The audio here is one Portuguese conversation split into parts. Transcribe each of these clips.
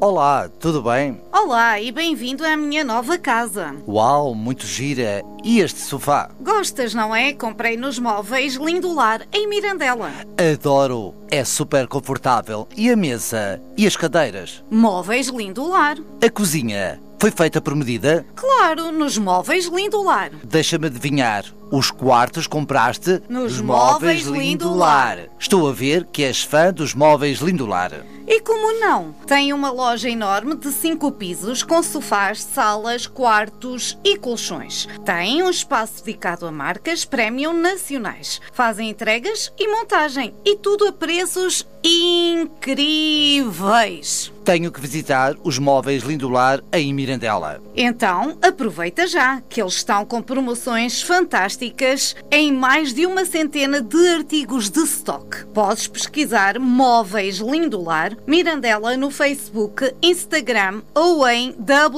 Olá, tudo bem? Olá e bem-vindo à minha nova casa. Uau, muito gira. E este sofá? Gostas, não é? Comprei nos Móveis Lindolar, em Mirandela. Adoro, é super confortável. E a mesa? E as cadeiras? Móveis Lindolar. A cozinha? Foi feita por medida? Claro, nos Móveis Lindolar. Deixa-me adivinhar, os quartos compraste nos Móveis Lindolar. Estou a ver que és fã dos Móveis Lindolar. E como não? Tem uma loja enorme de 5 pisos com sofás, salas, quartos e colchões. Tem um espaço dedicado a marcas premium nacionais. Fazem entregas e montagem e tudo a preços incríveis. Tenho que visitar os Móveis Lindolar em Mirandela. Então, aproveita já, que eles estão com promoções fantásticas em mais de uma centena de artigos de stock. Podes pesquisar Móveis Lindolar, Mirandela no Facebook, Instagram ou em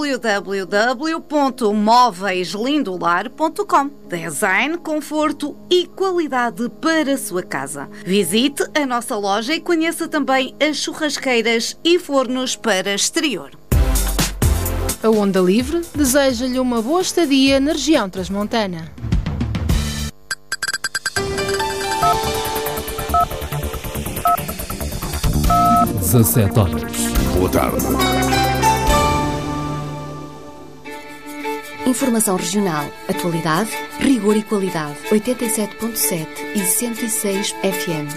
www.móveislindolar.com. Design, conforto e qualidade para a sua casa. Visite a nossa loja e conheça também as churrasqueiras e fornos para exterior. A Onda Livre deseja-lhe uma boa estadia na região transmontana. horas. Boa tarde. Informação regional, atualidade, rigor e qualidade. 87.7 e 106 FM.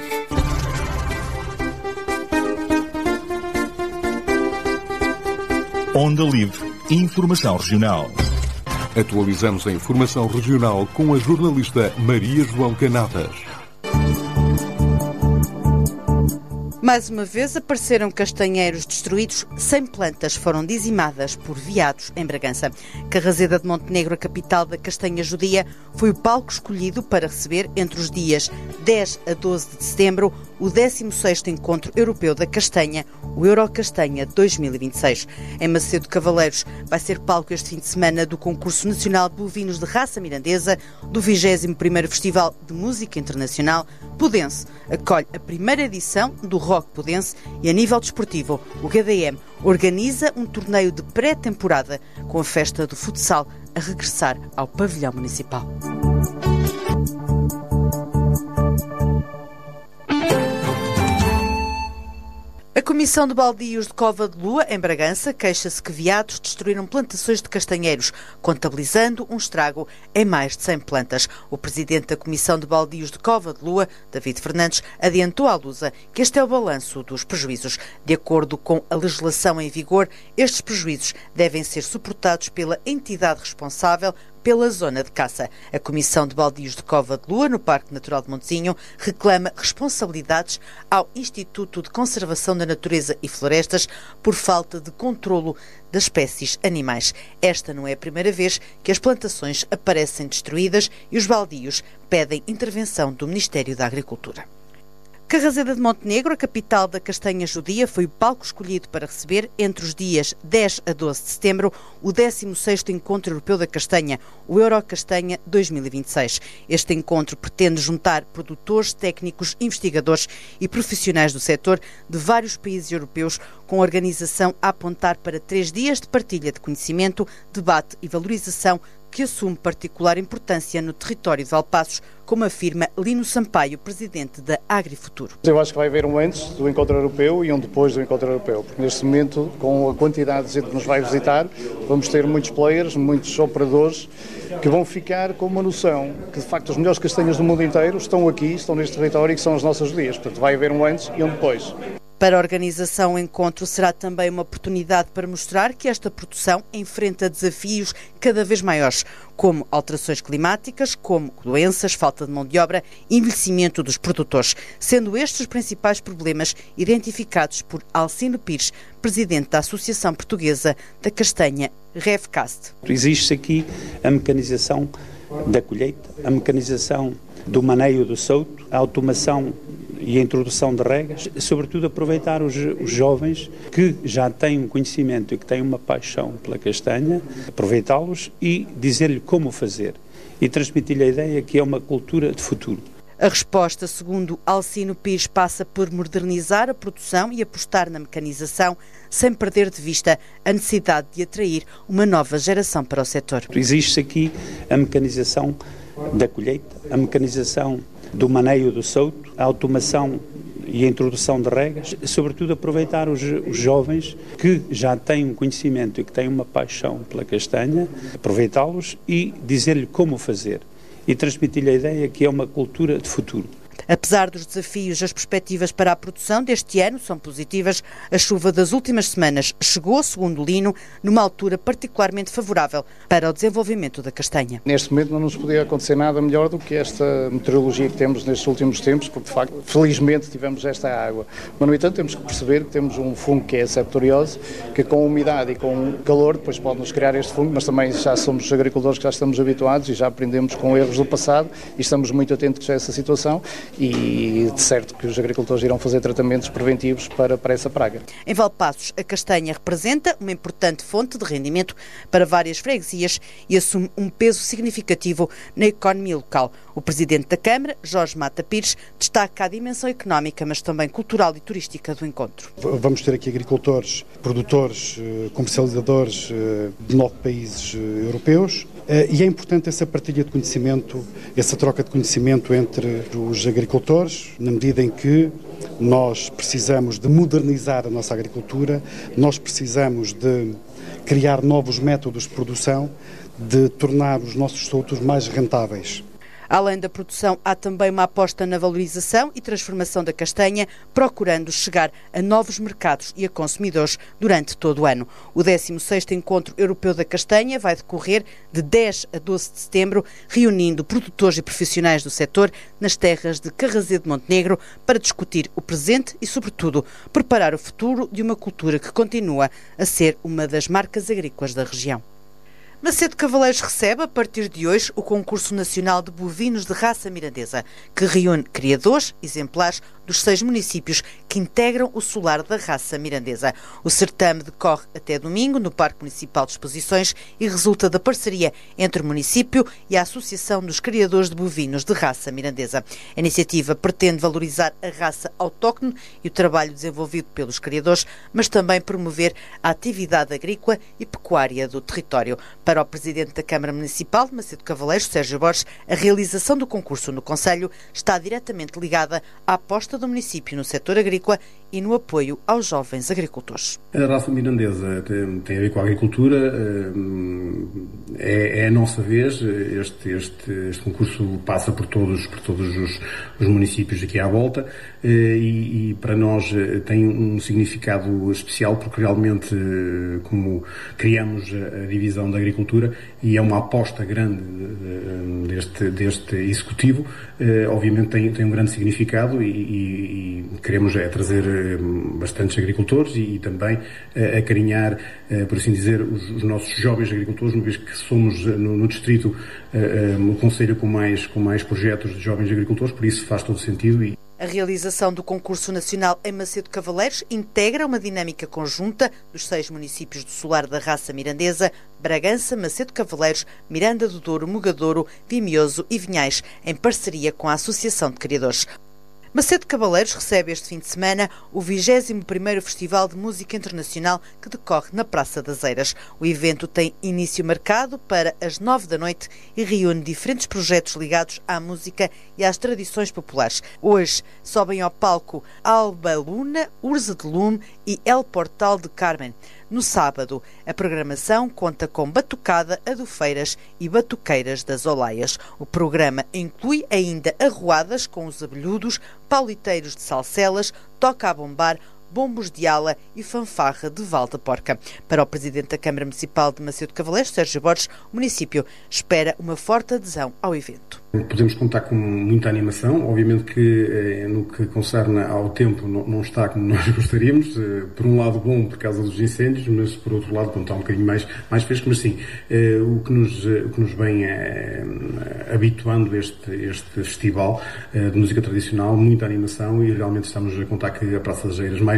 Onda Livre. Informação regional. Atualizamos a informação regional com a jornalista Maria João Canatas. Mais uma vez apareceram castanheiros destruídos, 100 plantas foram dizimadas por veados em Bragança. Carrazeda de Montenegro, a capital da castanha judia, foi o palco escolhido para receber entre os dias 10 a 12 de setembro o 16º Encontro Europeu da Castanha, o Eurocastanha 2026. Em Macedo de Cavaleiros vai ser palco este fim de semana do Concurso Nacional de Bovinos de Raça Mirandesa, do 21º Festival de Música Internacional. Pudense acolhe a primeira edição do Rock Pudense e, a nível desportivo, o GDM organiza um torneio de pré-temporada com a festa do futsal a regressar ao pavilhão municipal. A Comissão de Baldios de Cova de Lua, em Bragança, queixa-se que veados destruíram plantações de castanheiros, contabilizando um estrago em mais de 100 plantas. O presidente da Comissão de Baldios de Cova de Lua, David Fernandes, adiantou à Lusa que este é o balanço dos prejuízos. De acordo com a legislação em vigor, estes prejuízos devem ser suportados pela entidade responsável pela zona de caça. A Comissão de Baldios de Cova de Lua, no Parque Natural de Montezinho, reclama responsabilidades ao Instituto de Conservação da Natureza e Florestas por falta de controlo das espécies animais. Esta não é a primeira vez que as plantações aparecem destruídas e os baldios pedem intervenção do Ministério da Agricultura. Carrazeda de Montenegro, a capital da castanha judia, foi o palco escolhido para receber, entre os dias 10 a 12 de setembro, o 16º Encontro Europeu da Castanha, o Eurocastanha 2026. Este encontro pretende juntar produtores, técnicos, investigadores e profissionais do setor de vários países europeus, com a organização a apontar para 3 dias de partilha de conhecimento, debate e valorização que assume particular importância no território de Valpaços, como afirma Lino Sampaio, presidente da Agrifuturo. Eu acho que vai haver um antes do Encontro Europeu e um depois do Encontro Europeu, porque neste momento, com a quantidade de gente que nos vai visitar, vamos ter muitos players, muitos operadores, que vão ficar com uma noção que, de facto, as melhores castanhas do mundo inteiro estão aqui, estão neste território e que são as nossas judias. Portanto, vai haver um antes e um depois. Para a organização, o encontro será também uma oportunidade para mostrar que esta produção enfrenta desafios cada vez maiores, como alterações climáticas, como doenças, falta de mão de obra e envelhecimento dos produtores, sendo estes os principais problemas identificados por Alcino Pires, presidente da Associação Portuguesa da Castanha, REVCAST. Existe aqui a mecanização da colheita, a mecanização do maneio do solto, a automação e a introdução de regas, sobretudo aproveitar os jovens que já têm um conhecimento e que têm uma paixão pela castanha, aproveitá-los e dizer-lhe como fazer e transmitir-lhe a ideia que é uma cultura de futuro. A resposta, segundo Alcino Pires, passa por modernizar a produção e apostar na mecanização, sem perder de vista a necessidade de atrair uma nova geração para o setor. Existe aqui a mecanização da colheita, a mecanização do maneio do solto, a automação e a introdução de regas, sobretudo aproveitar os jovens que já têm um conhecimento e que têm uma paixão pela castanha, aproveitá-los e dizer-lhe como fazer e transmitir-lhe a ideia que é uma cultura de futuro. Apesar dos desafios, as perspectivas para a produção deste ano são positivas. A chuva das últimas semanas chegou, segundo Lino, numa altura particularmente favorável para o desenvolvimento da castanha. Neste momento não nos podia acontecer nada melhor do que esta meteorologia que temos nestes últimos tempos, porque de facto, felizmente, tivemos esta água. Mas, no entanto, temos que perceber que temos um fungo que é a septoriose, que com umidade e com calor depois pode-nos criar este fungo, mas também já somos agricultores que já estamos habituados e já aprendemos com erros do passado e estamos muito atentos a essa situação. E de certo que os agricultores irão fazer tratamentos preventivos para essa praga. Em Valpaços, a castanha representa uma importante fonte de rendimento para várias freguesias e assume um peso significativo na economia local. O presidente da Câmara, Jorge Mata Pires, destaca a dimensão económica, mas também cultural e turística do encontro. Vamos ter aqui agricultores, produtores, comercializadores de 9 países europeus. E é importante essa partilha de conhecimento, essa troca de conhecimento entre os agricultores, na medida em que nós precisamos de modernizar a nossa agricultura, nós precisamos de criar novos métodos de produção, de tornar os nossos soltos mais rentáveis. Além da produção, há também uma aposta na valorização e transformação da castanha, procurando chegar a novos mercados e a consumidores durante todo o ano. O 16º Encontro Europeu da Castanha vai decorrer de 10 a 12 de setembro, reunindo produtores e profissionais do setor nas terras de Carrazedo de Montenegro para discutir o presente e, sobretudo, preparar o futuro de uma cultura que continua a ser uma das marcas agrícolas da região. Macedo Cavaleiros recebe, a partir de hoje, o Concurso Nacional de Bovinos de Raça Mirandesa, que reúne criadores exemplares dos 6 municípios que integram o solar da raça mirandesa. O certame decorre até domingo no Parque Municipal de Exposições e resulta da parceria entre o município e a Associação dos Criadores de Bovinos de Raça Mirandesa. A iniciativa pretende valorizar a raça autóctone e o trabalho desenvolvido pelos criadores, mas também promover a atividade agrícola e pecuária do território. Para o Presidente da Câmara Municipal de Macedo Cavaleiros, Sérgio Borges, a realização do concurso no Concelho está diretamente ligada à aposta do município no setor agrícola e no apoio aos jovens agricultores. A raça mirandesa tem a ver com a agricultura, é a nossa vez, este concurso passa por todos os municípios aqui à volta e para nós tem um significado especial porque realmente como criamos a divisão da agricultura e é uma aposta grande deste executivo, obviamente tem um grande significado e queremos trazer bastantes agricultores e também acarinhar, por assim dizer, os nossos jovens agricultores, uma vez que somos no distrito o concelho com mais projetos de jovens agricultores, por isso faz todo sentido. A realização do concurso nacional em Macedo Cavaleiros integra uma dinâmica conjunta dos 6 municípios do solar da raça mirandesa: Bragança, Macedo Cavaleiros, Miranda do Douro, Mugadouro, Vimioso e Vinhais, em parceria com a Associação de Criadores. Macedo Cavaleiros recebe este fim de semana o 21º Festival de Música Internacional que decorre na Praça das Eiras. O evento tem início marcado para as 9 da noite e reúne diferentes projetos ligados à música e às tradições populares. Hoje sobem ao palco Alba Luna, Urza de Lume e El Portal de Carmen. No sábado, a programação conta com batucada, adufeiras e batuqueiras das Olaias. O programa inclui ainda arruadas com os abelhudos, pauliteiros de Salcelas, toca a bombar, bombos de ala e fanfarra de Val da Porca. Para o Presidente da Câmara Municipal de Macedo Cavaleiros, Sérgio Borges, o município espera uma forte adesão ao evento. Podemos contar com muita animação, obviamente que no que concerne ao tempo não está como nós gostaríamos, por um lado bom por causa dos incêndios, mas por outro lado está um bocadinho mais fresco, mas sim, o que nos vem habituando este festival de música tradicional, muita animação e realmente estamos a contar que a Praça das Eiras mais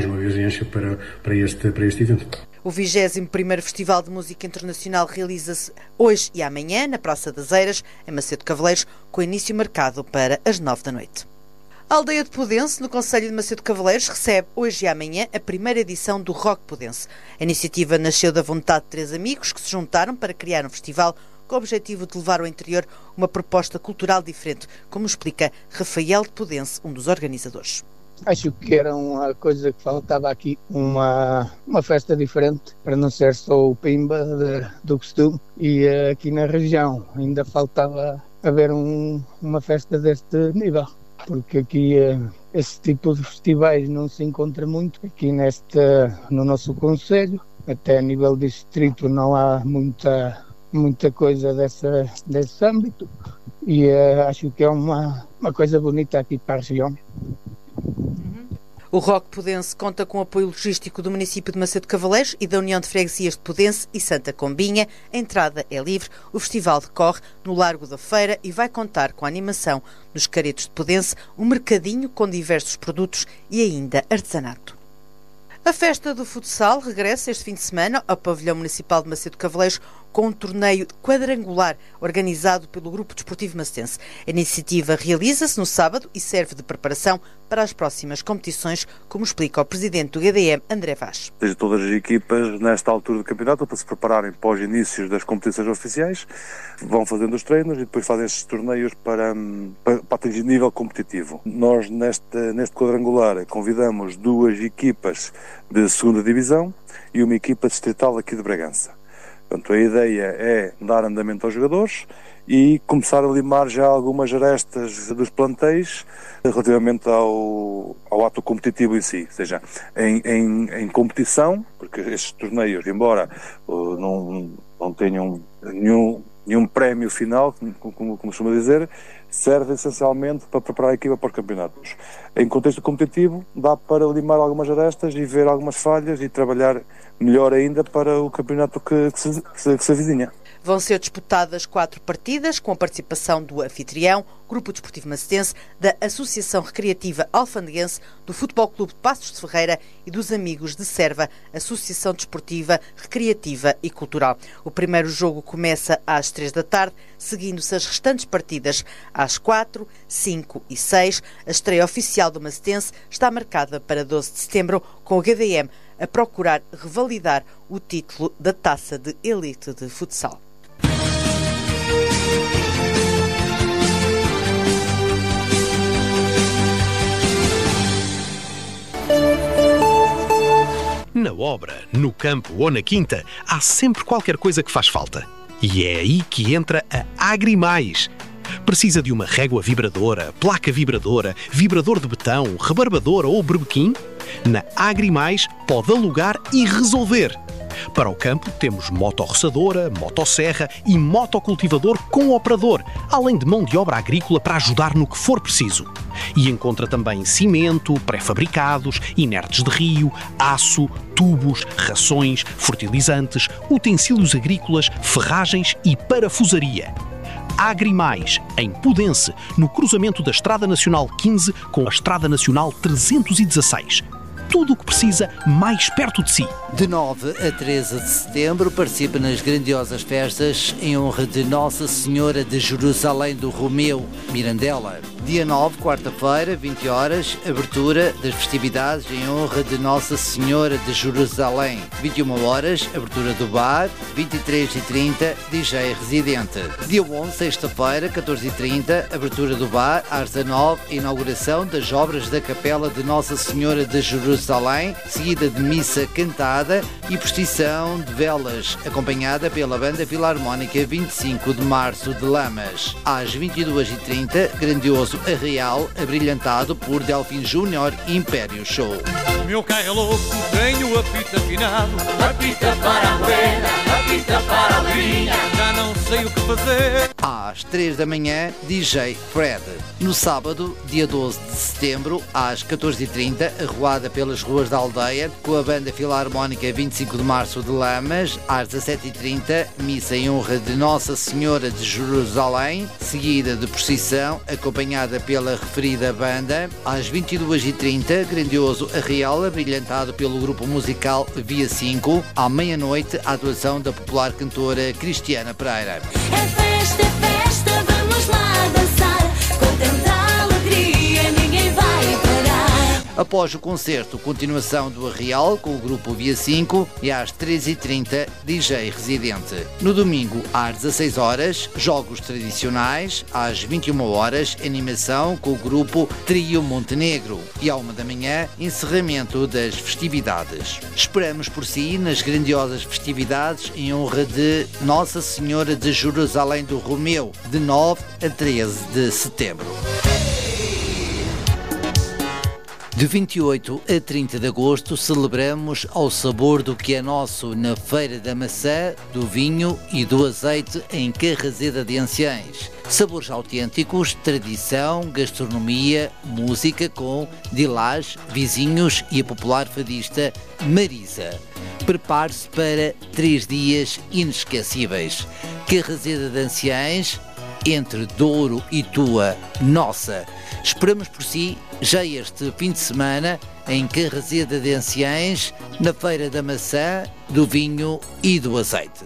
mais uma vez encha para este evento. O 21º Festival de Música Internacional realiza-se hoje e amanhã na Praça das Eiras, em Macedo de Cavaleiros, com início marcado para as 9 da noite. A aldeia de Podense, no concelho de Macedo de Cavaleiros, recebe hoje e amanhã a primeira edição do Rock Podense. A iniciativa nasceu da vontade de 3 amigos que se juntaram para criar um festival com o objetivo de levar ao interior uma proposta cultural diferente, como explica Rafael de Podense, um dos organizadores. Acho que era uma coisa que faltava aqui, uma festa diferente, para não ser só o pimba do costume. E aqui na região ainda faltava haver uma festa deste nível, porque aqui esse tipo de festivais não se encontra muito aqui no nosso concelho. Até a nível distrito não há muita coisa desse âmbito, e acho que é uma coisa bonita aqui para a região. O Rock Podense conta com o apoio logístico do município de Macedo de Cavaleiros e da União de Freguesias de Podense e Santa Combinha. A entrada é livre. O festival decorre no Largo da Feira e vai contar com a animação dos Caretos de Podense, um mercadinho com diversos produtos e ainda artesanato. A festa do futsal regressa este fim de semana ao Pavilhão Municipal de Macedo de Cavaleiros com um torneio quadrangular organizado pelo Grupo Desportivo Macedense. A iniciativa realiza-se no sábado e serve de preparação para as próximas competições, como explica o presidente do GDM, André Vaz. Todas as equipas, nesta altura do campeonato, para se prepararem para os inícios das competições oficiais, vão fazendo os treinos e depois fazem estes torneios para atingir nível competitivo. Nós, neste quadrangular, convidamos 2 equipas de 2ª Divisão e uma equipa distrital aqui de Bragança. Portanto, a ideia é dar andamento aos jogadores e começar a limar já algumas arestas dos plantéis relativamente ao ato competitivo em si, ou seja, em competição, porque estes torneios, embora não tenham nenhum prémio final, como costuma dizer, serve essencialmente para preparar a equipa para os campeonatos. Em contexto competitivo, dá para limar algumas arestas e ver algumas falhas e trabalhar melhor ainda para o campeonato que se avizinha. Vão ser disputadas 4 partidas, com a participação do anfitrião, Grupo Desportivo Macedense, da Associação Recreativa Alfandeguense, do Futebol Clube de Passos de Ferreira e dos Amigos de Serva, Associação Desportiva, Recreativa e Cultural. O primeiro jogo começa às 3 da tarde, seguindo-se as restantes partidas às 4, 5 e 6. A estreia oficial do Macedense está marcada para 12 de setembro, com o GDM a procurar revalidar o título da Taça de Elite de Futsal. Na obra, no campo ou na quinta, há sempre qualquer coisa que faz falta. E é aí que entra a Agrimais. Precisa de uma régua vibradora, placa vibradora, vibrador de betão, rebarbadora ou berbequim? Na Agrimais pode alugar e resolver. Para o campo temos motorroçadora, motosserra e motocultivador com operador, além de mão de obra agrícola para ajudar no que for preciso. E encontra também cimento, pré-fabricados, inertes de rio, aço, tubos, rações, fertilizantes, utensílios agrícolas, ferragens e parafusaria. Agrimais, em Podense, no cruzamento da Estrada Nacional 15 com a Estrada Nacional 316. Tudo o que precisa mais perto de si. De 9 a 13 de setembro, participa nas grandiosas festas em honra de Nossa Senhora de Jerusalém do Romeu, Mirandela. Dia 9, quarta-feira, 20 horas, abertura das festividades em honra de Nossa Senhora de Jerusalém. 21 horas, abertura do bar, 23h30, DJ residente. Dia 11, sexta-feira, 14h30, abertura do bar, às 19h, inauguração das obras da Capela de Nossa Senhora de Jerusalém, seguida de missa cantada e procissão de velas, acompanhada pela Banda Filarmónica 25 de Março de Lamas. Às 22h30, grandioso arraial abrilhantado por Delfim Júnior Império Show. O meu carro é louco, tenho a fita afinado, a fita para a morena, a fita para a linha, já não sei o que fazer. Às 3 da manhã, DJ Fred. No sábado, dia 12 de setembro, às 14h30, arruada pelas ruas da aldeia, com a Banda Filarmónica 25 de Março de Lamas. Às 17h30, missa em honra de Nossa Senhora de Jerusalém, seguida de procissão, acompanhada acompanhada pela referida banda. Às 22h30, grandioso Arraial, abrilhantado pelo grupo musical Via 5. À meia-noite, a atuação da popular cantora Cristiana Pereira. É festa, vamos lá dançar, com tanta alegria ninguém vai parar. Após o concerto, continuação do Arraial com o grupo Via 5 e às 13h30, DJ residente. No domingo, às 16h, jogos tradicionais, às 21h, animação com o grupo Trio Montenegro e à 1h, encerramento das festividades. Esperamos por si nas grandiosas festividades em honra de Nossa Senhora de Jerusalém do Romeu, de 9 a 13 de setembro. De 28 a 30 de agosto celebramos ao sabor do que é nosso na Feira da Maçã, do Vinho e do Azeite em Carraseda de Anciães. Sabores autênticos, tradição, gastronomia, música com Dilás, vizinhos e a popular fadista Marisa. Prepare-se para 3 dias inesquecíveis. Carraseda de Anciães, entre Douro e Tua, nossa. Esperamos por si já este fim de semana em Carraseda de Anciães, na Feira da Maçã, do Vinho e do Azeite.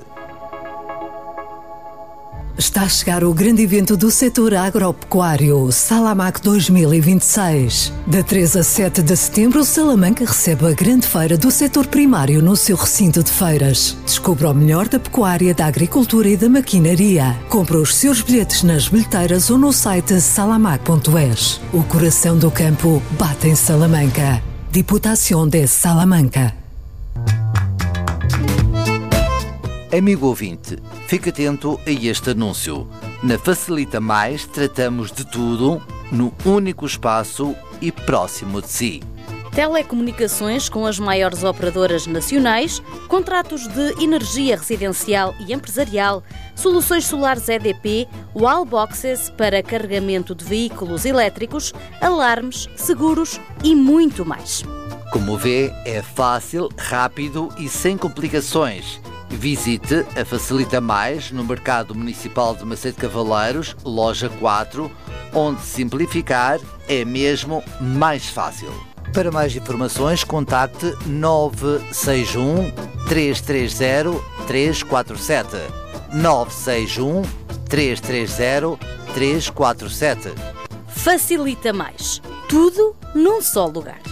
Está a chegar o grande evento do setor agropecuário, Salamac 2026. De 3 a 7 de setembro, Salamanca recebe a grande feira do setor primário no seu recinto de feiras. Descubra o melhor da pecuária, da agricultura e da maquinaria. Compre os seus bilhetes nas bilheteiras ou no site salamac.es. O coração do campo bate em Salamanca. Diputação de Salamanca. Amigo ouvinte, fique atento a este anúncio. Na Facilita Mais tratamos de tudo no único espaço e próximo de si. Telecomunicações com as maiores operadoras nacionais, contratos de energia residencial e empresarial, soluções solares EDP, wallboxes para carregamento de veículos elétricos, alarmes, seguros e muito mais. Como vê, é fácil, rápido e sem complicações. Visite a Facilita Mais no Mercado Municipal de Macedo Cavaleiros, loja 4, onde simplificar é mesmo mais fácil. Para mais informações, contacte 961 330 347. 961 330 347. Facilita Mais. Tudo num só lugar.